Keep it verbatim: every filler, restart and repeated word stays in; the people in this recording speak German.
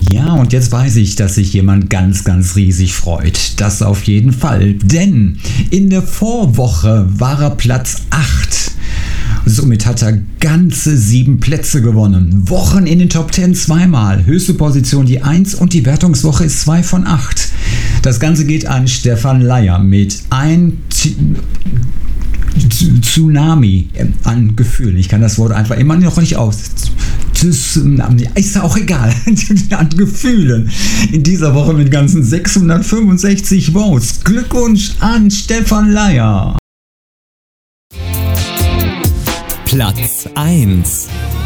Ja, und jetzt weiß ich, dass sich jemand ganz, ganz riesig freut. Das auf jeden Fall. Denn in der Vorwoche war er Platz acht. Somit hat er ganze sieben Plätze gewonnen. Wochen in den Top zehn zweimal. Höchste Position die eins und die Wertungswoche ist zwei von acht. Das Ganze geht an Stefan Leier mit ein Tsunami an Gefühlen. Ich kann das Wort einfach immer noch nicht aus. Ist ja auch egal. An Gefühlen. In dieser Woche mit ganzen sechshundertfünfundsechzig Votes. Glückwunsch an Stefan Leier. Platz eins.